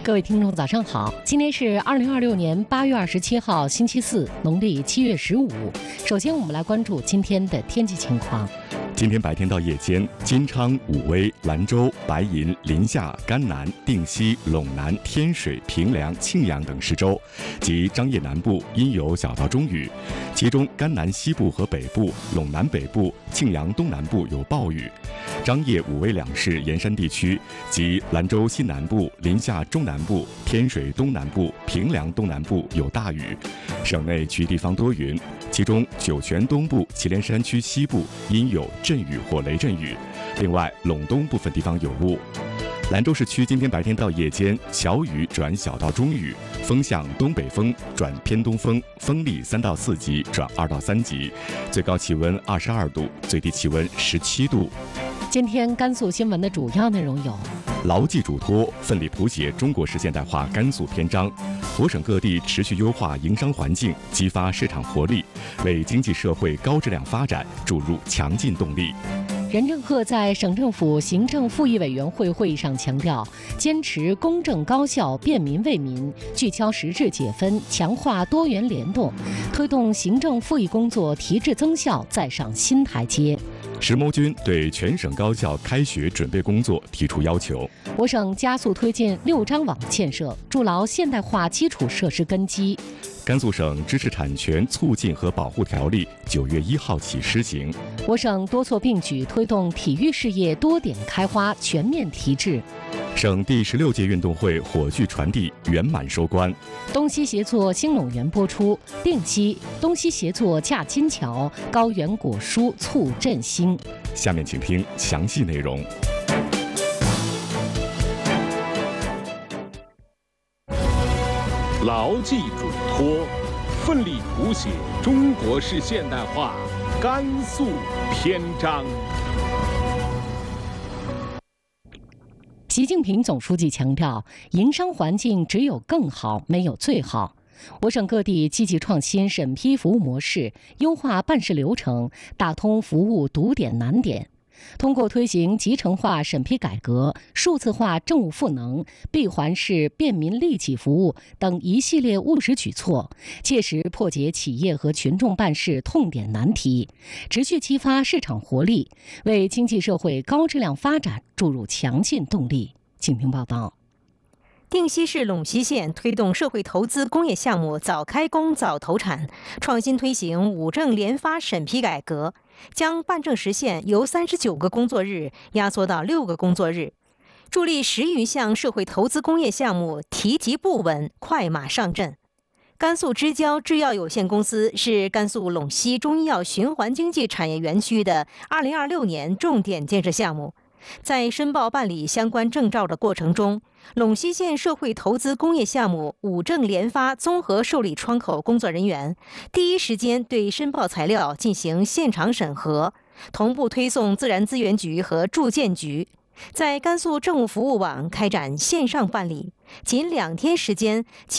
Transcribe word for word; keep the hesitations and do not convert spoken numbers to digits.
各位听众早上好，今天是二零二六年八月二十七号星期四，农历七月十五。首先我们来关注今天的天气情况。 今天白天到夜间，金昌、武威、兰州、白银、临夏、甘南、定西、陇南、天水、平凉、庆阳等十州及张掖南部阴有小到中雨，其中甘南西部和北部、陇南北部、庆阳东南部有暴雨。张掖、武威两市沿山地区及兰州西南部、临夏中南部、天水东南部、平凉东南部有大雨。省内其余地方多云，其中酒泉东部、祁连山区西部阴有阵雨或雷阵雨，另外陇东部分地方有雾。兰州市区今天白天到夜间小雨转小到中雨，风向东北风转偏东风，风力三到四级转二到三级，最高气温二十二度，最低气温十七度。 今天甘肃新闻的主要内容有： 牢记嘱托，奋力谱写中国式现代化甘肃篇章；我省各地持续优化营商环境，激发市场活力，为经济社会高质量发展注入强劲动力。 任正鹤在省政府行政复议委员会会议上强调，坚持公正高效、便民为民，聚焦实质解分，强化多元联动，推动行政复议工作提质增效再上新台阶。 石谋军对全省高校开学准备工作提出要求。 我省加速推进六张网建设，筑牢现代化基础设施根基。 甘肃省知识产权促进和保护条例九月一号起施行。 我省多措并举推动体育事业多点开花，全面提质。 省第十六届运动会火炬传递圆满收官。 东西协作兴隆园播出，定西东西协作架金桥，高原果蔬促振兴。 下面请听详细内容。 牢记嘱托，奋力谱写中国式现代化甘肃篇章。 习近平总书记强调，营商环境只有更好，没有最好。我省各地积极创新审批服务模式，优化办事流程，打通服务堵点难点。通过推行集成化审批改革、数字化政务赋能、闭环式便民利己服务等一系列务实举措，切实破解企业和群众办事痛点难题，持续激发市场活力，为经济社会高质量发展注入强劲动力。请听报道。 定西市陇西县推动社会投资工业项目早开工早投产，创新推行五证联发审批改革，将办证时限由三十九个工作日压缩到六个工作日，助力十余项社会投资工业项目提及不稳，快马上阵。甘肃之交制药有限公司是甘肃陇西中医药循环经济产业园区的二零二六年重点建设项目。在申报办理相关证照的过程中，陇西县社会投资工业项目五证联发综合受理窗口工作人员第一时间对申报材料进行现场审核，同步推送自然资源局和住建局，在甘肃政务服务网开展线上办理，仅两天时间，其